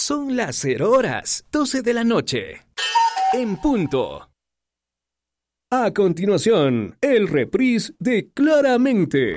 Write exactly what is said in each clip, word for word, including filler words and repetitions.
Son las cero horas, doce de la noche. En punto. A continuación, el reprise de Claramente.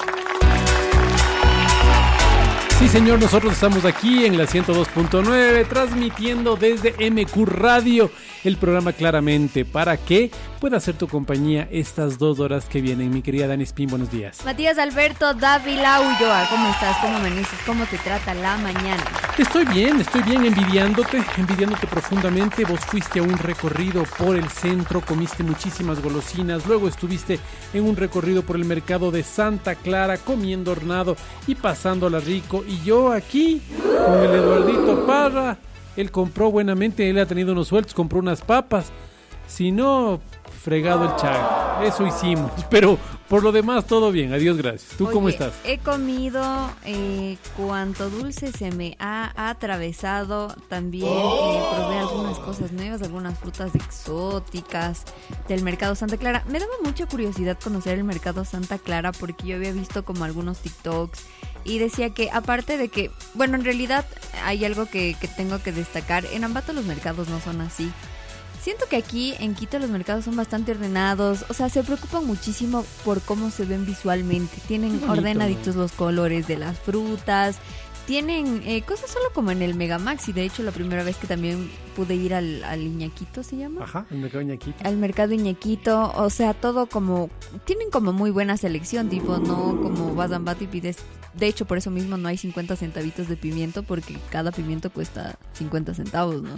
Sí, señor, nosotros estamos aquí en la ciento dos punto nueve, transmitiendo desde M Q Radio el programa Claramente, para que pueda ser tu compañía estas dos horas que vienen. Mi querida Dani Spin, buenos días. Matías Alberto Dávila Ulloa, ¿cómo estás? ¿Cómo amaneces? ¿Cómo te trata la mañana? Estoy bien, estoy bien envidiándote, envidiándote profundamente. Vos fuiste a un recorrido por el centro, comiste muchísimas golosinas, luego estuviste en un recorrido por el mercado de Santa Clara comiendo hornado y pasándola rico. Y yo aquí con el Eduardito Parra, él compró buenamente, él ha tenido unos sueltos, compró unas papas, si no, fregado el chago. Eso hicimos, pero por lo demás todo bien, adiós, gracias. ¿Tú Oye, cómo estás? He comido eh, cuanto dulce se me ha atravesado, también eh, probé algunas cosas nuevas, algunas frutas exóticas del mercado Santa Clara. Me daba mucha curiosidad conocer el mercado Santa Clara porque yo había visto como algunos TikToks y decía que aparte de que, bueno, en realidad hay algo que, que tengo que destacar, en Ambato los mercados no son así. Siento que aquí en Quito los mercados son bastante ordenados, o sea, se preocupan muchísimo por cómo se ven visualmente. Tienen bonito, ordenaditos, ¿no?, los colores de las frutas, tienen eh, cosas solo como en el Megamax, y de hecho la primera vez que también pude ir al, al Iñaquito, ¿se llama? Ajá, el mercado Iñaquito. Al mercado Iñaquito, o sea, todo como, tienen como muy buena selección, tipo, no como vas a Ambato y pides, de hecho por eso mismo no hay cincuenta centavitos de pimiento, porque cada pimiento cuesta cincuenta centavos, ¿no?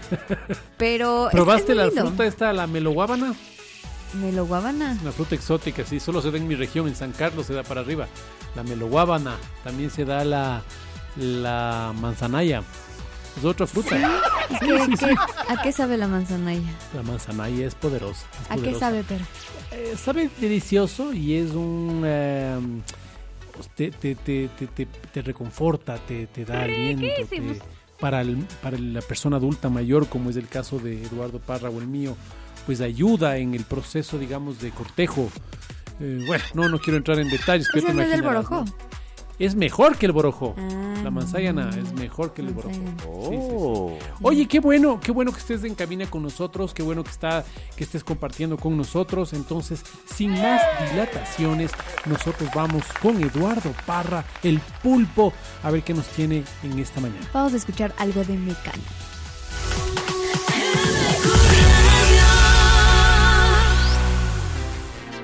Pero ¿probaste la fruta esta, la meloguábana? ¿Meloguábana? Es una fruta exótica, sí, solo se da en mi región, en San Carlos se da para arriba. La meloguábana, también se da la, la manzanaya. Es otra fruta. ¿Sí? ¿Qué, sí, sí, qué, sí. ¿A qué sabe la manzanaya? La manzanaya es poderosa. Es ¿A poderosa. qué sabe, pero? Eh, sabe delicioso y es un... Eh, te, te, te, te, te, te reconforta, te, te da aliento. Te, para, el, para la persona adulta mayor, como es el caso de Eduardo Parra o el mío, pues ayuda en el proceso, digamos, de cortejo. Eh, bueno, no, no quiero entrar en detalles. ¿Ese no es el borojó? ¿No? Es mejor que el borojó. Ah, la manzana es mejor que el borojó. Oh. Sí, sí, sí. Oye, qué bueno, qué bueno que estés en cabina con nosotros, qué bueno que está, que estés compartiendo con nosotros. Entonces, sin más dilataciones, nosotros vamos con Eduardo Parra, el pulpo, a ver qué nos tiene en esta mañana. Vamos a escuchar algo de Mecano.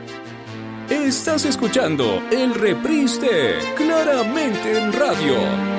Estás escuchando el reprise de Claramente en Radio.